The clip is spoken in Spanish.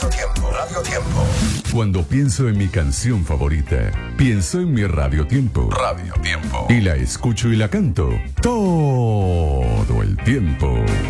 Radio Tiempo. Cuando pienso en mi canción favorita, pienso en mi Radio Tiempo. Radio Tiempo. Y la escucho y la canto todo el tiempo.